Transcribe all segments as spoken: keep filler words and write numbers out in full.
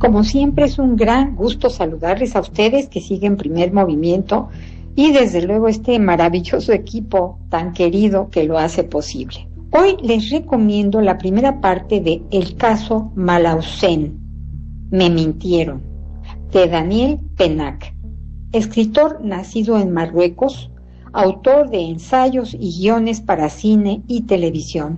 Como siempre es un gran gusto saludarles a ustedes que siguen Primer Movimiento y desde luego este maravilloso equipo tan querido que lo hace posible. Hoy les recomiendo la primera parte de El caso Malhausen, Me mintieron, de Daniel Pennac, escritor nacido en Marruecos, autor de ensayos y guiones para cine y televisión.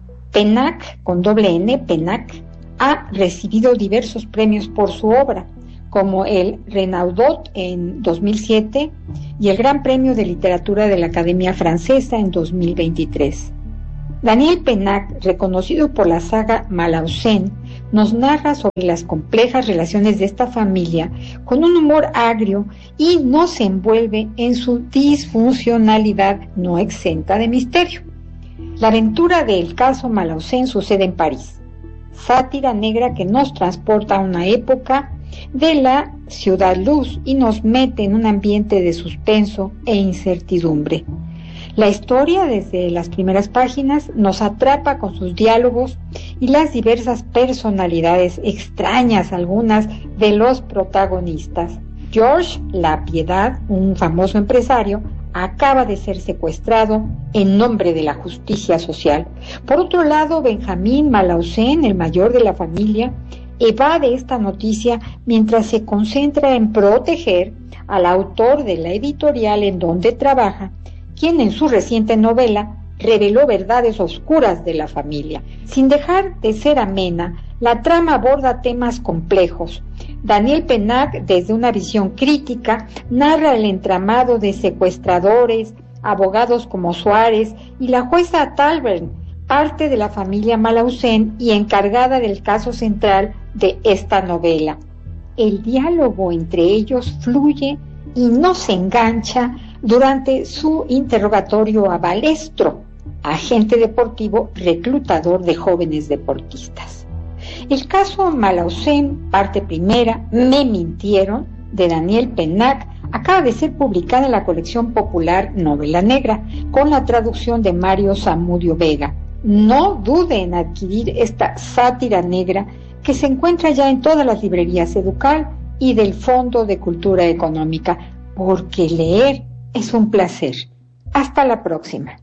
Pennac, con doble N, Pennac, ha recibido diversos premios por su obra, como el Renaudot en dos mil siete y el Gran Premio de Literatura de la Academia Francesa en dos mil veintitrés. Daniel Pennac, reconocido por la saga Malhausen, nos narra sobre las complejas relaciones de esta familia con un humor agrio y nos envuelve en su disfuncionalidad no exenta de misterio. La aventura del caso Malhausen sucede en París, sátira negra que nos transporta a una época de la ciudad luz y nos mete en un ambiente de suspenso e incertidumbre. La historia, desde las primeras páginas, nos atrapa con sus diálogos y las diversas personalidades extrañas, algunas de los protagonistas. Georges Lapiedad, un famoso empresario, acaba de ser secuestrado en nombre de la justicia social. Por otro lado, Benjamín Malhausen, el mayor de la familia, evade esta noticia mientras se concentra en proteger al autor de la editorial en donde trabaja, quien en su reciente novela reveló verdades oscuras de la familia. Sin dejar de ser amena, la trama aborda temas complejos. Daniel Pennac, desde una visión crítica, narra el entramado de secuestradores, abogados como Suárez y la jueza Talbert, parte de la familia Malhausen y encargada del caso central de esta novela. El diálogo entre ellos fluye y no se engancha durante su interrogatorio a Balestro, agente deportivo reclutador de jóvenes deportistas. El caso Malhausen, parte primera, Me mintieron, de Daniel Pennac, acaba de ser publicada en la colección popular Novela Negra, con la traducción de Mario Zamudio Vega. No dude en adquirir esta sátira negra que se encuentra ya en todas las librerías Educal y del Fondo de Cultura Económica, porque leer es un placer. Hasta la próxima.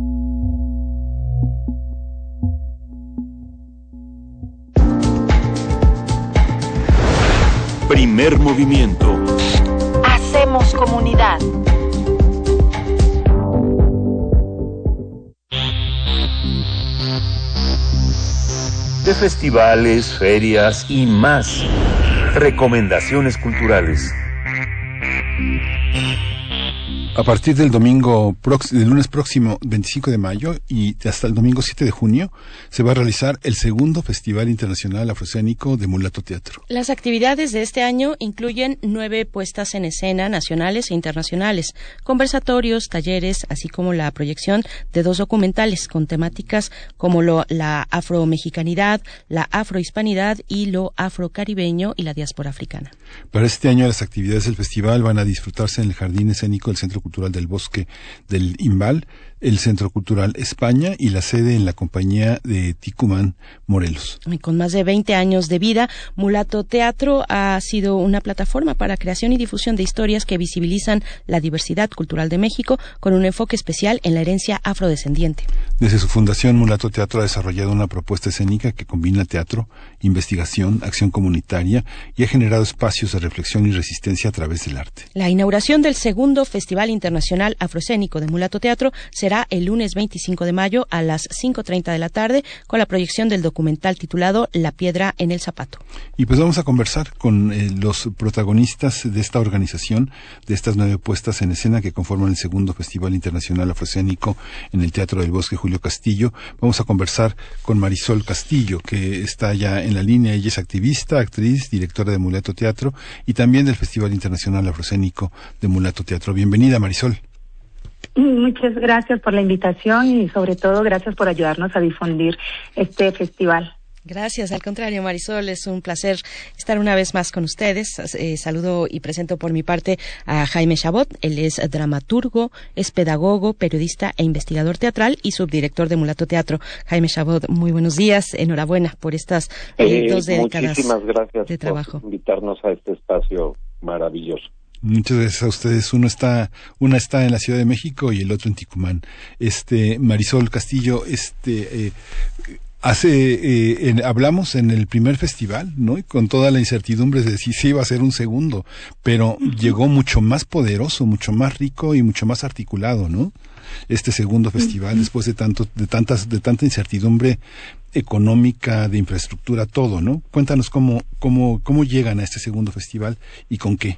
Primer Movimiento. Hacemos comunidad. De festivales, ferias y más. Recomendaciones culturales. A partir del domingo, del lunes próximo, veinticinco de mayo, y hasta el domingo siete de junio, se va a realizar el segundo Festival Internacional Afroescénico de Mulato Teatro. Las actividades de este año incluyen nueve puestas en escena nacionales e internacionales, conversatorios, talleres, así como la proyección de dos documentales con temáticas como lo, la afromexicanidad, la afrohispanidad y lo afrocaribeño y la diáspora africana. Para este año las actividades del festival van a disfrutarse en el Jardín Escénico del Centro Cultural del Bosque del Imbal, el Centro Cultural España y la sede en la compañía de Ticumán, Morelos. Con más de veinte años de vida, Mulato Teatro ha sido una plataforma para creación y difusión de historias que visibilizan la diversidad cultural de México con un enfoque especial en la herencia afrodescendiente. Desde su fundación, Mulato Teatro ha desarrollado una propuesta escénica que combina teatro, investigación, acción comunitaria y ha generado espacios de reflexión y resistencia a través del arte. La inauguración del segundo Festival Internacional Afroescénico de Mulato Teatro será el lunes veinticinco de mayo a las cinco treinta de la tarde con la proyección del documental titulado La piedra en el zapato. Y pues vamos a conversar con eh, los protagonistas de esta organización, de estas nueve puestas en escena que conforman el segundo Festival Internacional Afroescénico en el Teatro del Bosque Julio Castillo. Vamos a conversar con Marisol Castillo, que está ya en la línea. Ella es activista, actriz, directora de Mulato Teatro y también del Festival Internacional Afroescénico de Mulato Teatro. Bienvenida, Marisol. Muchas gracias por la invitación y sobre todo gracias por ayudarnos a difundir este festival. Gracias, al contrario, Marisol, es un placer estar una vez más con ustedes. Eh, saludo y presento por mi parte a Jaime Chabot. Él es dramaturgo, es pedagogo, periodista e investigador teatral y subdirector de Mulato Teatro. Jaime Chabot, muy buenos días, enhorabuena por estas eh, eh, dos décadas muchísimas gracias de trabajo. por invitarnos a este espacio maravilloso. Muchas gracias a ustedes. Uno está, una está en la Ciudad de México y el otro en Ticumán. Este, Marisol Castillo, este, eh, Hace, eh, en, hablamos en el primer festival, ¿no? Y con toda la incertidumbre de si se iba a hacer un segundo, pero uh-huh. llegó mucho más poderoso, mucho más rico y mucho más articulado, ¿no? Este segundo festival, uh-huh. después de tanto, de tantas, de tanta incertidumbre económica, de infraestructura, todo, ¿no? Cuéntanos cómo, cómo, cómo llegan a este segundo festival y con qué.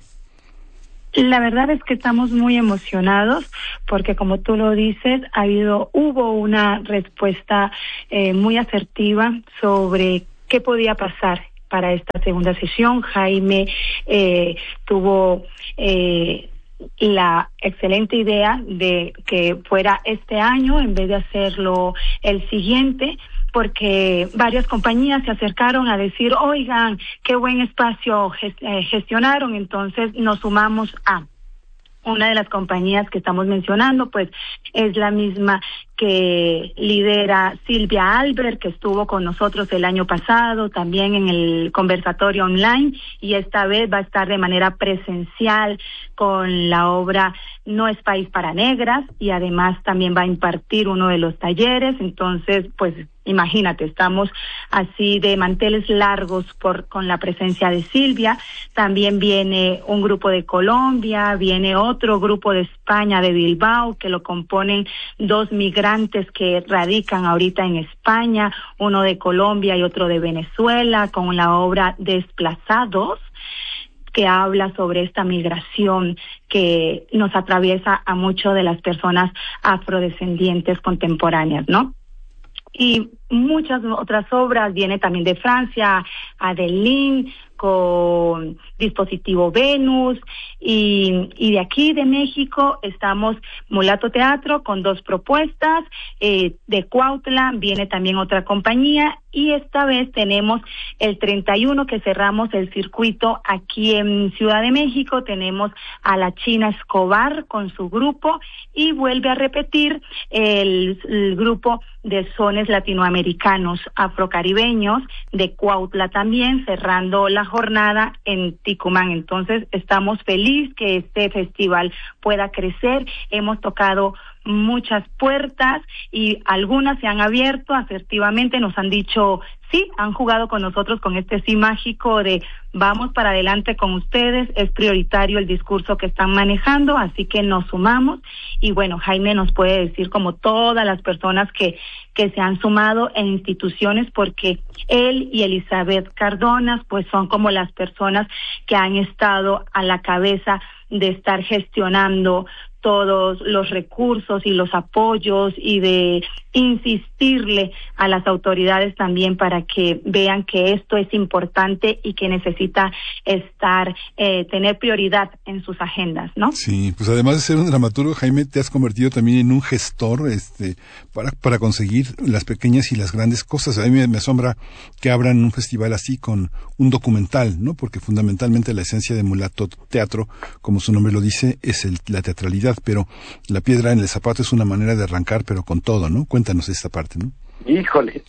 La verdad es que estamos muy emocionados porque, como tú lo dices, ha habido, hubo una respuesta eh, muy asertiva sobre qué podía pasar para esta segunda sesión. Jaime eh, tuvo eh, la excelente idea de que fuera este año en vez de hacerlo el siguiente, porque varias compañías se acercaron a decir, oigan, qué buen espacio gestionaron, entonces nos sumamos a una de las compañías que estamos mencionando, pues es la misma que lidera Silvia Albert, que estuvo con nosotros el año pasado, también en el conversatorio online, y esta vez va a estar de manera presencial con la obra No es País para Negras, y además también va a impartir uno de los talleres. Entonces, pues imagínate, estamos así de manteles largos por con la presencia de Silvia. También viene un grupo de Colombia, viene otro grupo de España, de Bilbao, que lo componen dos migrantes que radican ahorita en España, uno de Colombia y otro de Venezuela, con la obra Desplazados, que habla sobre esta migración que nos atraviesa a muchas de las personas afrodescendientes contemporáneas, ¿no? Y muchas otras obras, viene también de Francia, Adeline, con Dispositivo Venus, y, y de aquí de México estamos Mulato Teatro con dos propuestas, eh, de Cuautla viene también otra compañía, y esta vez tenemos el treinta y uno que cerramos el circuito aquí en Ciudad de México, tenemos a la China Escobar con su grupo, y vuelve a repetir el, el grupo de sones latinoamericanos afrocaribeños de Cuautla también, cerrando la jornada en Ticumán. Entonces estamos felices que este festival pueda crecer. Hemos tocado muchas puertas y algunas se han abierto asertivamente, nos han dicho sí, han jugado con nosotros con este sí mágico de vamos para adelante con ustedes, es prioritario el discurso que están manejando, así que nos sumamos. Y bueno, Jaime nos puede decir como todas las personas que que se han sumado en instituciones, porque él y Elizabeth Cardona pues son como las personas que han estado a la cabeza de estar gestionando todos los recursos y los apoyos y de insistirle a las autoridades también para que vean que esto es importante y que necesita estar, eh, tener prioridad en sus agendas, ¿no? Sí, pues además de ser un dramaturgo, Jaime, te has convertido también en un gestor, este, para, para conseguir las pequeñas y las grandes cosas. A mí me, me asombra que abran un festival así con un documental, ¿no? Porque fundamentalmente la esencia de Mulato Teatro, como su nombre lo dice, es el, la teatralidad, pero la piedra en el zapato es una manera de arrancar, pero con todo, ¿no? Cuéntanos esta parte, ¿no? Híjole.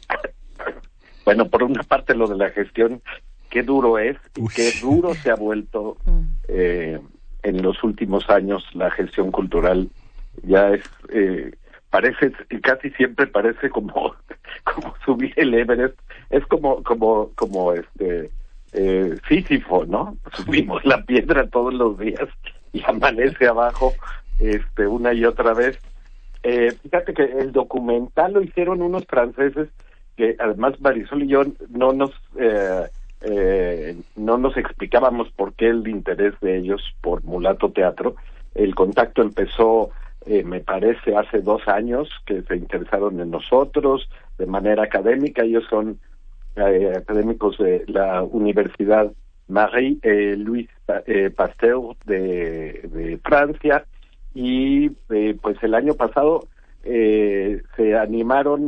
Bueno, por una parte lo de la gestión, qué duro es, y qué duro se ha vuelto eh, en los últimos años la gestión cultural. Ya es, eh, parece, casi siempre parece como, como subir el Everest, es como, como, como este, eh, Sísifo, ¿no? Subimos la piedra todos los días y amanece abajo, este, una y otra vez. Eh, fíjate que el documental lo hicieron unos franceses que además Marisol y yo no nos eh, eh, no nos explicábamos por qué el interés de ellos por Mulato Teatro. El contacto empezó, eh, me parece, hace dos años que se interesaron en nosotros de manera académica. Ellos son eh, académicos de la Universidad Marie eh, Louis eh, Pasteur de, de Francia. Y eh, pues el año pasado eh, se animaron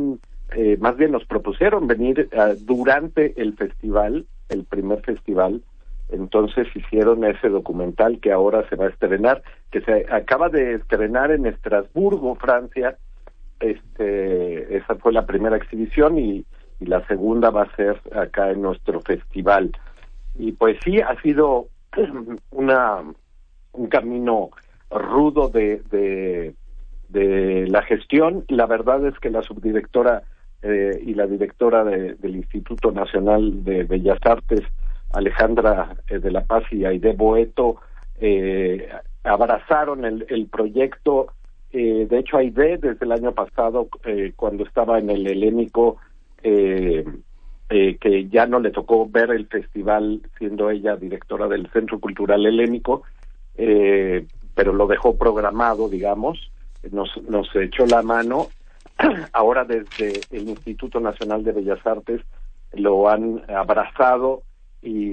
eh, más bien nos propusieron venir uh, durante el festival, el primer festival. Entonces hicieron ese documental que ahora se va a estrenar, que se acaba de estrenar en Estrasburgo, Francia. Este, esa fue la primera exhibición y, y la segunda va a ser acá en nuestro festival. Y pues sí, ha sido una un camino rudo de, de, de la gestión. La verdad es que la subdirectora eh, y la directora de, del Instituto Nacional de Bellas Artes, Alejandra eh, de la Paz y Aide Boeto, eh, abrazaron el, el proyecto. Eh, de hecho, Aide, desde el año pasado, eh, cuando estaba en el Helénico, eh, eh, que ya no le tocó ver el festival, siendo ella directora del Centro Cultural Helénico, eh, pero lo dejó programado, digamos, nos, nos echó la mano. Ahora desde el Instituto Nacional de Bellas Artes lo han abrazado y